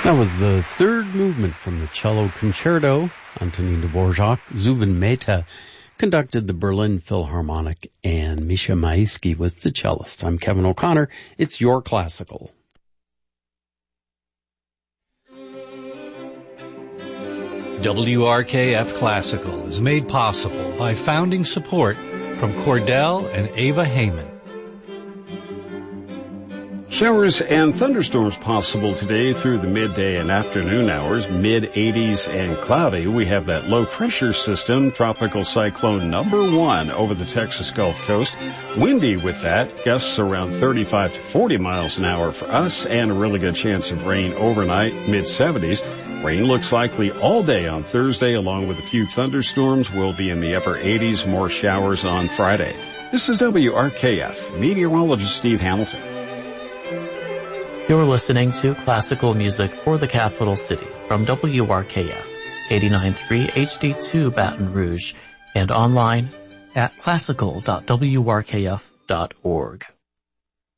That was the third movement from the cello concerto. Antonin Dvorak, Zubin Mehta conducted the Berlin Philharmonic, and Misha Maisky was the cellist. I'm Kevin O'Connor. It's Your Classical. WRKF Classical is made possible by founding support from Cordell and Ava Heyman. Showers and thunderstorms possible today through the midday and afternoon hours, mid-80s and cloudy. We have that low-pressure system, tropical cyclone number 1 over the Texas Gulf Coast. Windy with that, gusts around 35 to 40 miles an hour for us, and a really good chance of rain overnight, mid-70s. Rain looks likely all day on Thursday, along with a few thunderstorms. We'll be in the upper 80s, more showers on Friday. This is WRKF, meteorologist Steve Hamilton. You're listening to classical music for the capital city from WRKF 89.3 HD2 Baton Rouge and online at classical.wrkf.org.